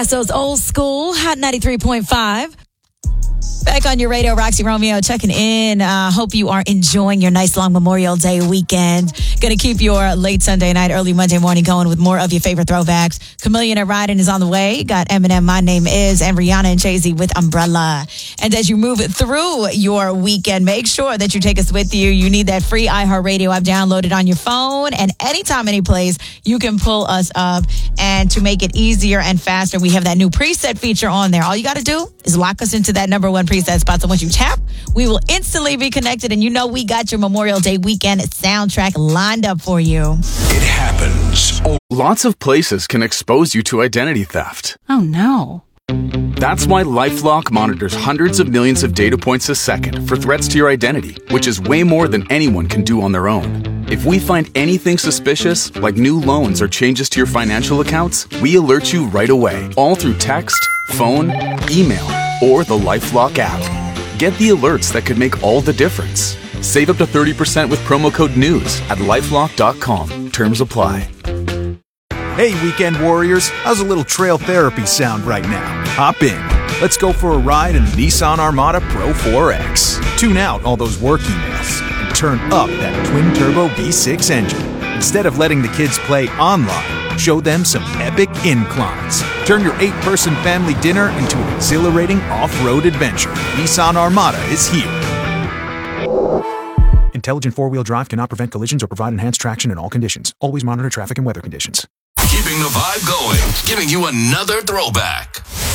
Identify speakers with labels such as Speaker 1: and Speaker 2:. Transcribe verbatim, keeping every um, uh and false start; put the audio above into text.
Speaker 1: So it's old school, Hot ninety-three point five. Back on your radio, Roxy Romeo checking in. Uh, hope you are enjoying your nice long Memorial Day weekend. Going to keep your late Sunday night, early Monday morning going with more of your favorite throwbacks. Chameleon and Riding is on the way. Got Eminem, My Name Is, and Rihanna and Jay-Z with Umbrella. And as you move through your weekend, make sure that you take us with you. You need that free iHeartRadio app downloaded on your phone. And anytime, any place, you can pull us up. And to make it easier and faster, we have that new preset feature on there. All you got to do is lock us into that number one preset spot. So once you tap, we will instantly be connected. And you know we got your Memorial Day weekend soundtrack lined up for you.
Speaker 2: It happens. Lots of places can expose you to identity theft.
Speaker 3: Oh, no.
Speaker 2: That's why LifeLock monitors hundreds of millions of data points a second for threats to your identity, which is way more than anyone can do on their own. If we find anything suspicious, like new loans or changes to your financial accounts, we alert you right away, all through text, phone, email, or the LifeLock app. Get the alerts that could make all the difference. Save up to thirty percent with promo code NEWS at lifelock dot com. Terms apply.
Speaker 4: Hey, weekend warriors, how's a little trail therapy sound right now? Hop in. Let's go for a ride in the Nissan Armada Pro four X. Tune out all those work emails and turn up that twin-turbo V six engine. Instead of letting the kids play online, show them some epic inclines. Turn your eight-person family dinner into an exhilarating off-road adventure. Nissan Armada is here. Intelligent four-wheel drive cannot prevent collisions or provide enhanced traction in all conditions. Always monitor traffic and weather conditions.
Speaker 5: Keeping the vibe going, giving you another throwback.